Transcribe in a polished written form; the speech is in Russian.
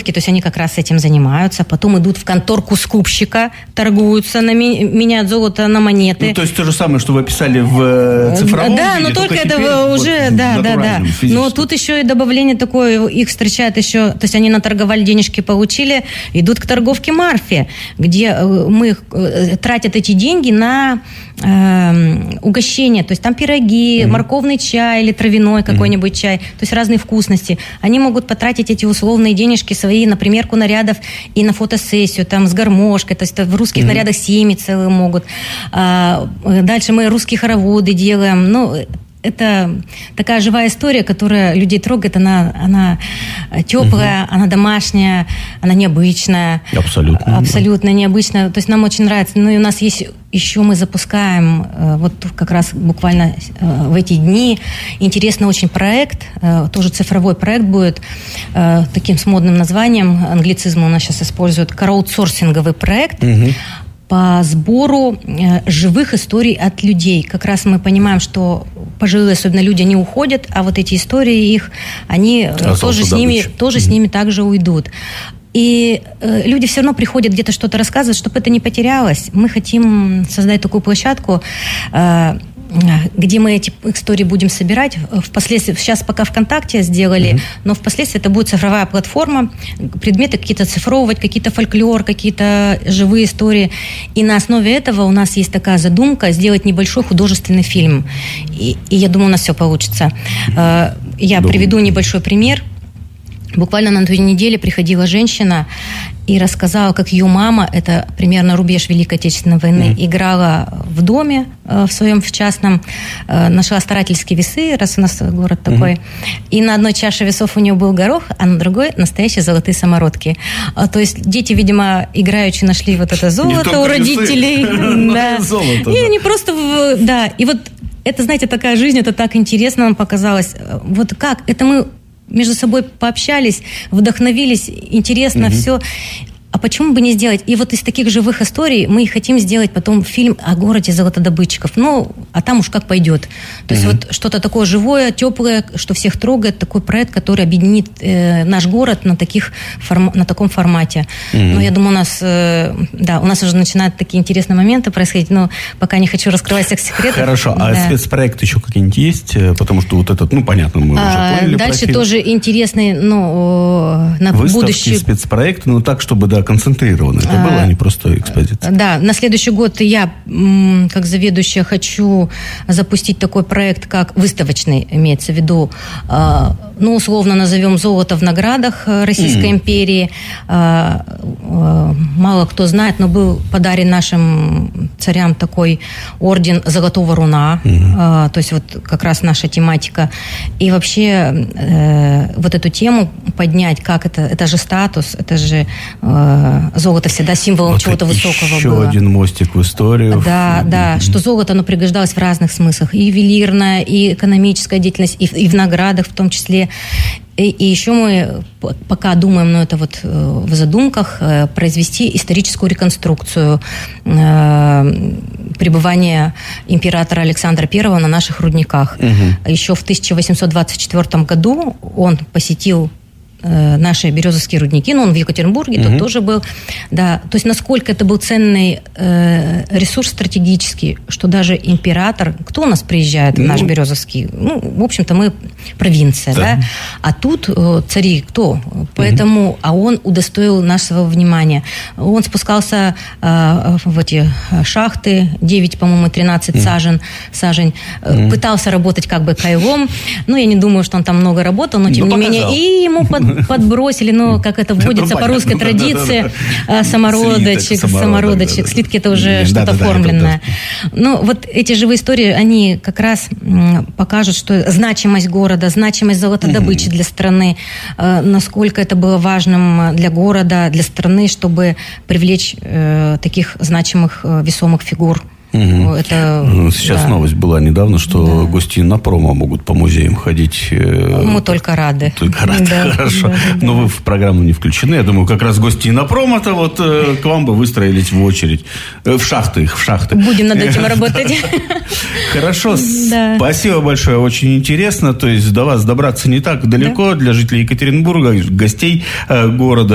бабульки, то есть они как раз этим занимаются, потом идут в конторку скупщика, торгуются, меняют золото на монеты. Ну, то есть то же самое, что вы описали в цифровом да, виде, но только это уже, да. Но тут еще и добавление такое, их встречает еще, то есть они наторговали, денежки получили, идут к торговке Марфе, где тратят эти деньги на угощение, то есть там пироги, морковный чай или травяной какой-нибудь чай, то есть разные вкусности. Они могут потратить эти условные денежки свои на примерку нарядов и на фотосессию, там с гармошкой, то есть в русских нарядах семьи целые могут. Дальше мы русские хороводы делаем, это такая живая история, которая людей трогает, она теплая, она домашняя, она необычная. Абсолютно необычная. То есть нам очень нравится. Ну и у нас есть еще, мы запускаем вот как раз буквально в эти дни интересный очень проект, тоже цифровой проект будет, таким с модным названием, англицизм у нас сейчас используют, краудсорсинговый проект, по сбору живых историй от людей. Как раз мы понимаем, что пожилые, особенно люди, они уходят, а вот эти истории их, они тоже с ними также уйдут. И люди все равно приходят где-то что-то рассказывать, чтобы это не потерялось. Мы хотим создать такую площадку, где мы эти истории будем собирать. Впоследствии, сейчас пока ВКонтакте сделали, но впоследствии это будет цифровая платформа, предметы какие-то цифровывать, какие-то фольклор, какие-то живые истории. И на основе этого у нас есть такая задумка сделать небольшой художественный фильм. И я думаю, у нас все получится. Я приведу небольшой пример. Буквально на той неделе приходила женщина и рассказала, как ее мама, это примерно рубеж Великой Отечественной войны, играла в доме в своем в частном, нашла старательские весы, раз у нас город такой, и на одной чаше весов у нее был горох, а на другой настоящие золотые самородки. То есть дети, видимо, играючи нашли вот это золото у родителей. И они просто... Да, и вот это, знаете, такая жизнь, это так интересно нам показалось. Вот как? Это мы между собой пообщались, вдохновились, интересно все. А почему бы не сделать? И вот из таких живых историй мы хотим сделать потом фильм о городе золотодобытчиков. А там уж как пойдет. То есть вот что-то такое живое, теплое, что всех трогает, такой проект, который объединит наш город на таком формате. Но я думаю, у нас уже начинают такие интересные моменты происходить, но пока не хочу раскрывать всех секретов. Хорошо, а спецпроекты еще какие-нибудь есть? Потому что вот этот, понятно, мы уже поняли. Дальше тоже интересный, на выставки, спецпроекты, так, чтобы, концентрированно это было, а не просто экспозиция. Да, на следующий год я, как заведующая, хочу запустить такой проект, как выставочный, имеется в виду, условно назовем «Золото в наградах Российской империи». Мало кто знает, но был подарен нашим царям такой орден Золотого Руна. То есть вот как раз наша тематика. И вообще вот эту тему поднять, как это же статус, это же золото всегда символом чего-то высокого еще было. Еще один мостик в историю. Да, что золото, оно пригождалось в разных смыслах. И ювелирная, и экономическая деятельность, и в наградах в том числе. И еще мы пока думаем, это вот в задумках, произвести историческую реконструкцию пребывания императора Александра I на наших рудниках. Еще в 1824 году он посетил наши березовские рудники, он в Екатеринбурге, тут тоже был. Да, то есть насколько это был ценный ресурс стратегический, что даже император, кто у нас приезжает в наш Березовский? В общем-то, мы провинция, да? А тут цари кто? Поэтому, а он удостоил нашего внимания. Он спускался в эти шахты, 9, по-моему, 13 сажень, пытался работать как бы кайлом, я не думаю, что он там много работал, но тем не менее, и ему подбросили, как это вводится по русской традиции, самородочек. Слитки это уже что-то оформленное. Вот эти живые истории, они как раз покажут, что значимость города, значимость золотодобычи для страны, насколько это было важным для города, для страны, чтобы привлечь таких значимых, весомых фигур. Сейчас новость была недавно, что гости Иннопрома могут по музеям ходить. Мы только рады. Хорошо. Но вы в программу не включены. Я думаю, как раз гости Иннопрома-то к вам бы выстроились в очередь. В шахты. Будем над этим работать. Хорошо. Спасибо большое. Очень интересно. То есть до вас добраться не так далеко для жителей Екатеринбурга, гостей города.